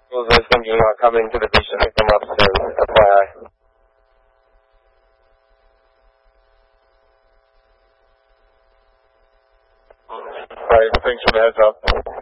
Was thinking about coming to the beach and pick them up soon, FYI. Alright, thanks for the heads up.